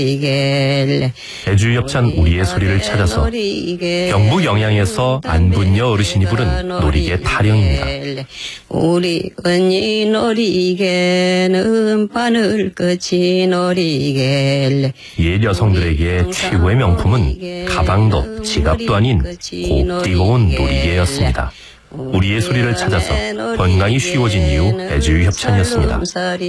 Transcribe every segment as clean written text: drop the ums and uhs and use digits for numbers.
애주협찬 우리의 소리를 찾아서 경북 영양에서 안분녀 어르신이 부른 놀이개 타령입니다. 우리 언니 놀이개는 바늘 끝이 놀이개. 옛 여성들에게 최고의 명품은 가방도 지갑도 아닌 곱 띄고 온 놀이개였습니다. 우리의 소리를 찾아서 건강이 쉬워진 이유 애주협찬이었습니다.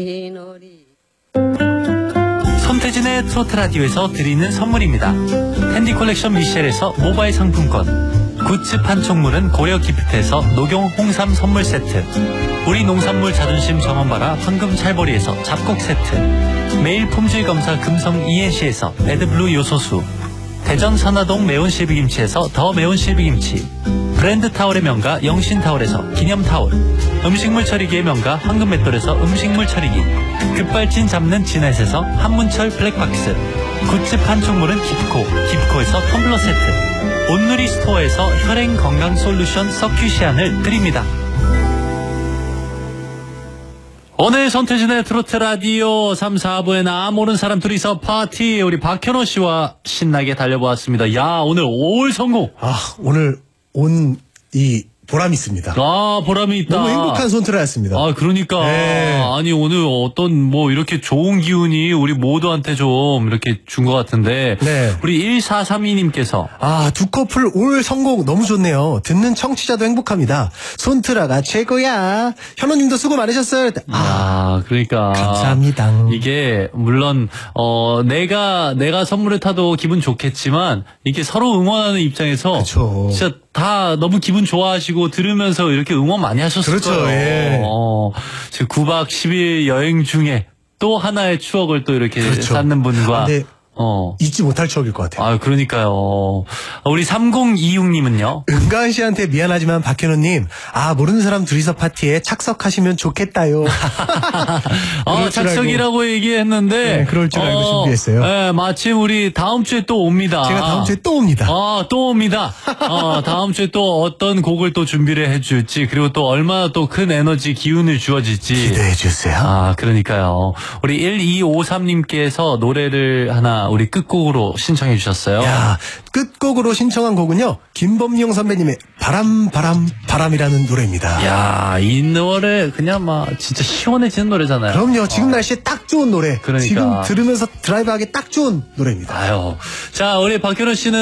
손태진의 트로트 라디오에서 드리는 선물입니다. 핸디 컬렉션 미셸에서 모바일 상품권, 굿즈 판촉물은 고려 기프트에서 녹용 홍삼 선물 세트, 우리 농산물 자존심 정원바라 황금 찰보리에서 잡곡 세트, 매일 품질 검사 금성 ENC에서 에드블루 요소수, 대전 선화동 매운 실비김치에서 더 매운 실비김치, 브랜드 타월의 명가 영신타월에서 기념타월, 음식물 처리기의 명가 황금맷돌에서 음식물 처리기, 급발진 잡는 진햇에서 한문철 블랙박스, 굿즈 판촉물은 기프코에서 텀블러 세트, 온누리 스토어에서 혈행 건강 솔루션 서큐시안을 드립니다. 오늘 손태진의 트로트 라디오 3, 4부에 나 모르는 사람 둘이서 파티, 우리 박현호 씨와 신나게 달려보았습니다. 야, 오늘 5월 성공. 오늘 온 이 보람이 있습니다. 보람이 있다. 너무 행복한 손트라였습니다. 그러니까. 네. 아니, 오늘 어떤, 이렇게 좋은 기운이 우리 모두한테 좀 이렇게 준 것 같은데. 네. 우리 1432님께서. 두 커플 올 성공 너무 좋네요. 듣는 청취자도 행복합니다. 손트라가 최고야. 현호님도 수고 많으셨어요. 그러니까. 감사합니다. 이게, 물론, 내가 선물을 타도 기분 좋겠지만, 이게 서로 응원하는 입장에서. 그쵸. 진짜 다 너무 기분 좋아하시고 들으면서 이렇게 응원 많이 하셨을 그렇죠, 거예요. 예. 지금 9박 10일 여행 중에 또 하나의 추억을 또 이렇게 그렇죠. 쌓는 분과. 근데 잊지 못할 추억일 것 같아요. 그러니까요. 우리 3026님은요? 은가은 씨한테 미안하지만 박현우님, 모르는 사람 둘이서 파티에 착석하시면 좋겠다요. 착석이라고 얘기했는데. 네, 그럴 줄 알고 준비했어요. 네, 마침 우리 다음 주에 또 옵니다. 제가 다음 주에 또 옵니다. 또 옵니다. 다음 주에 또 어떤 곡을 또 준비를 해줄지, 그리고 또 얼마나 또 큰 에너지, 기운을 주어질지. 기대해주세요. 그러니까요. 우리 1253님께서 노래를 하나 우리 끝곡으로 신청해 주셨어요. 끝곡으로 신청한 곡은요, 김범용 선배님의 바람이라는 노래입니다. 이 노래 그냥 진짜 시원해지는 노래잖아요. 그럼요. 지금 날씨에 딱 좋은 노래. 그러니까. 지금 들으면서 드라이브하기 딱 좋은 노래입니다. 자, 우리 박현우 씨는